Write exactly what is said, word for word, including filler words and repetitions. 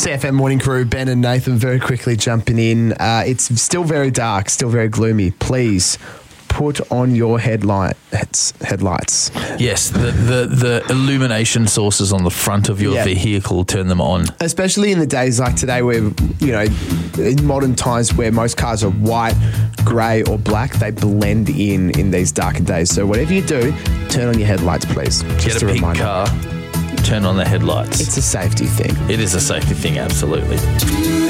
C F M Morning Crew, Ben and Nathan very quickly jumping in. Uh, it's still very dark, still very gloomy. Please put on your headlights. Headlights. Yes, the, the, the illumination sources on the front of your Yeah. vehicle, turn them on. Especially in the days like today where, you know, in modern times where most cars are white, grey or black, they blend in in these darker days. So whatever you do, turn on your headlights, please. Get Just a a big reminder. car, turn on the headlights. It's a safety thing. It is a safety thing, absolutely.